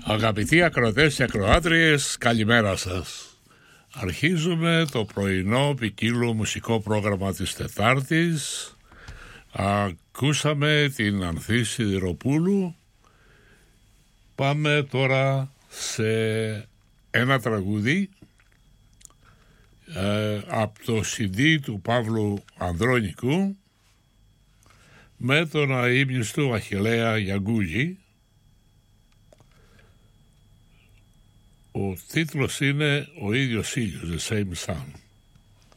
Αγαπητοί ακροατές και ακροάτριες, καλημέρα σας. Αρχίζουμε το πρωινό ποικίλο μουσικό πρόγραμμα της Τετάρτης. Ακούσαμε την Ανθή Σιδηροπούλου. Πάμε τώρα σε ένα τραγούδι από το CD του Παύλου Ανδρώνικου με τον αείμνηστο Αχιλλέα Γιαγκούγη. Ο τίτλος είναι «Ο ίδιος ήλιος», The Same Sun.